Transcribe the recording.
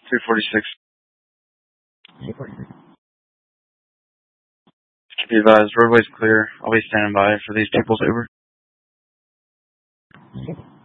346. Be advised, roadway's clear. I'll be standing by for these people's Uber.